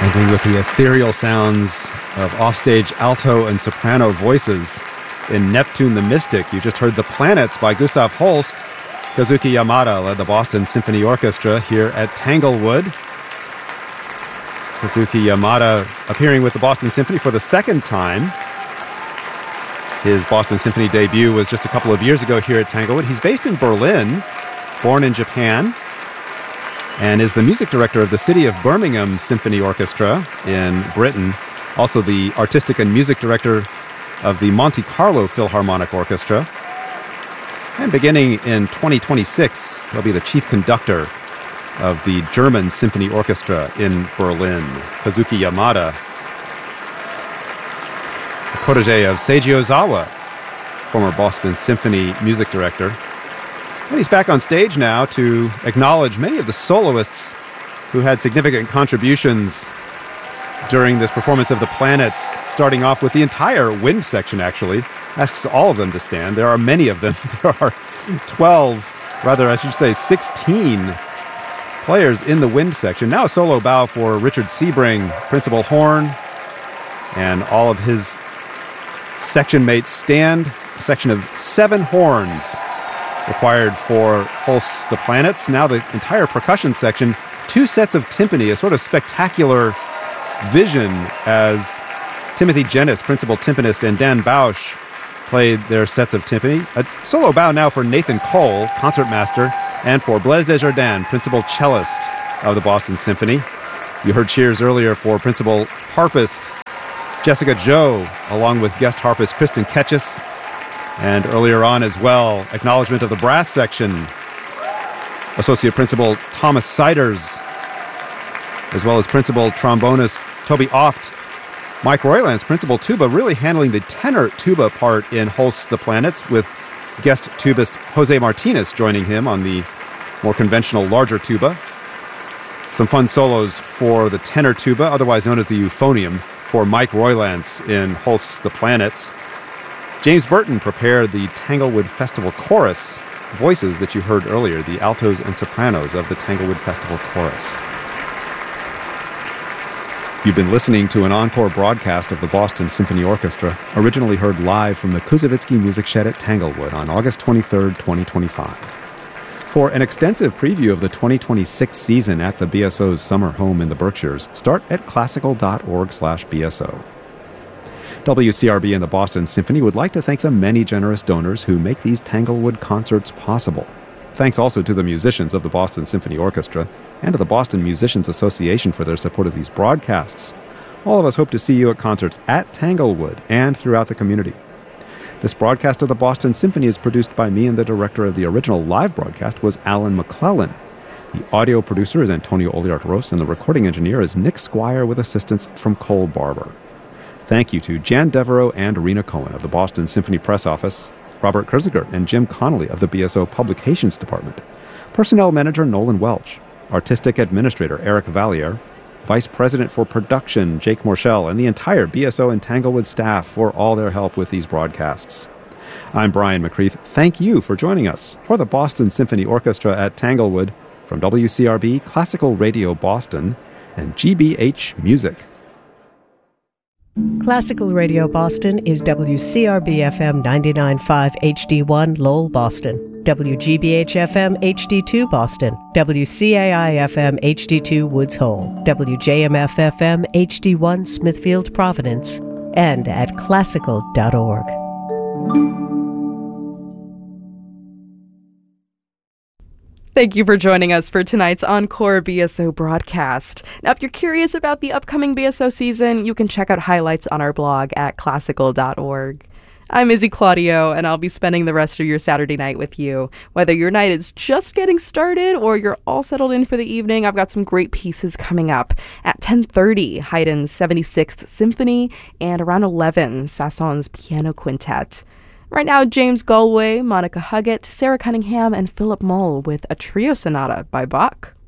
Ending with the ethereal sounds of offstage alto and soprano voices in Neptune the Mystic. You just heard The Planets by Gustav Holst. Kazuki Yamada led the Boston Symphony Orchestra here at Tanglewood. Kazuki Yamada appearing with the Boston Symphony for the second time. His Boston Symphony debut was just a couple of years ago here at Tanglewood. He's based in Berlin, born in Japan, and is the music director of the City of Birmingham Symphony Orchestra in Britain. Also the artistic and music director of the Monte Carlo Philharmonic Orchestra. And beginning in 2026, he'll be the chief conductor of the German Symphony Orchestra in Berlin. Kazuki Yamada, a protege of Seiji Ozawa, former Boston Symphony music director. And he's back on stage now to acknowledge many of the soloists who had significant contributions during this performance of The Planets, starting off with the entire wind section, actually. Asks all of them to stand. There are many of them. There are 16 players in the wind section. Now a solo bow for Richard Sebring, principal horn, and all of his section mates stand. A section of 7 horns required for Holst's The Planets. Now the entire percussion section, 2 sets of timpani, a sort of spectacular vision as Timothy Jennis, principal timpanist, and Dan Bausch played their sets of timpani. A solo bow now for Nathan Cole, concertmaster, and for Blaise Desjardins, principal cellist of the Boston Symphony. You heard cheers earlier for principal harpist Jessica Joe, along with guest harpist Kristen Ketchis. And earlier on as well, acknowledgement of the brass section, Associate Principal Thomas Siders, as well as Principal Trombonist Toby Oft. Mike Roylands, Principal Tuba, really handling the tenor tuba part in Holst's The Planets, with guest tubist Jose Martinez joining him on the more conventional larger tuba. Some fun solos for the tenor tuba, otherwise known as the euphonium, for Mike Roylands in Holst's The Planets. James Burton prepared the Tanglewood Festival Chorus, voices that you heard earlier, the altos and sopranos of the Tanglewood Festival Chorus. You've been listening to an encore broadcast of the Boston Symphony Orchestra, originally heard live from the Kuzovitsky Music Shed at Tanglewood on August 23, 2025. For an extensive preview of the 2026 season at the BSO's summer home in the Berkshires, start at classical.org/BSO. WCRB and the Boston Symphony would like to thank the many generous donors who make these Tanglewood concerts possible. Thanks also to the musicians of the Boston Symphony Orchestra and to the Boston Musicians Association for their support of these broadcasts. All of us hope to see you at concerts at Tanglewood and throughout the community. This broadcast of the Boston Symphony is produced by me, and the director of the original live broadcast was Alan McClellan. The audio producer is Antonio Oliart-Ros, and the recording engineer is Nick Squire with assistance from Cole Barber. Thank you to Jan Devereaux and Rena Cohen of the Boston Symphony Press Office, Robert Kurziger and Jim Connolly of the BSO Publications Department, Personnel Manager Nolan Welch, Artistic Administrator Eric Valliere, Vice President for Production Jake Morshell, and the entire BSO and Tanglewood staff for all their help with these broadcasts. I'm Brian McCreath. Thank you for joining us for the Boston Symphony Orchestra at Tanglewood from WCRB Classical Radio Boston and GBH Music. Classical Radio Boston is WCRB-FM 99.5 HD1 Lowell, Boston, WGBH-FM HD2 Boston, WCAI-FM HD2 Woods Hole, WJMF-FM HD1 Smithfield, Providence, and at classical.org. Thank you for joining us for tonight's Encore BSO broadcast. Now, if you're curious about the upcoming BSO season, you can check out highlights on our blog at classical.org. I'm Izzy Claudio, and I'll be spending the rest of your Saturday night with you. Whether your night is just getting started or you're all settled in for the evening, I've got some great pieces coming up. At 10:30, Haydn's 76th Symphony, and around 11, Sasson's Piano Quintet. Right now, James Galway, Monica Huggett, Sarah Cunningham, and Philip Mull with a trio sonata by Bach.